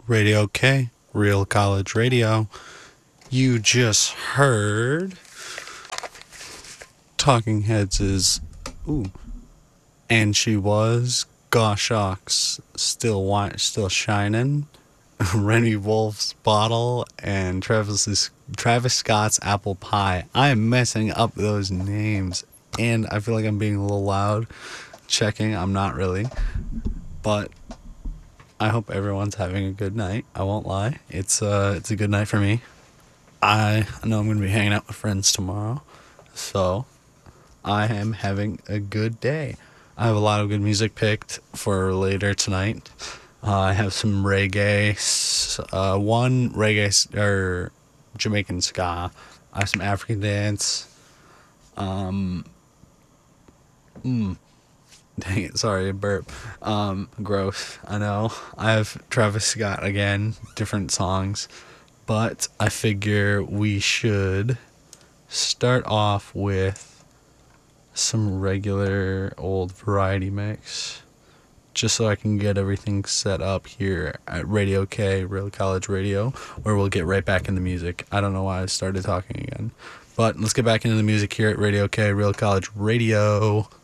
Radio K, Real College Radio. You just heard Talking Heads is and she was Goshawk's still shining. Rennie Wolf's Bottle and Travis Scott's Apple Pie. I am messing up those names, and I feel like I'm being a little loud. Checking, I'm not really, but I hope everyone's having a good night. I won't lie, it's a good night for me. I know I'm gonna be hanging out with friends tomorrow, so I am having a good day. I have a lot of good music picked for later tonight. I have some reggae, one reggae or Jamaican ska. I have some African dance. Dang it, sorry, a burp. Gross, I know. I have Travis Scott again, different songs. But I figure we should start off with some regular old variety mix, just so I can get everything set up here at Radio K, Real College Radio, where we'll get right back into music. I don't know why I started talking again, but let's get back into the music here at Radio K, Real College Radio.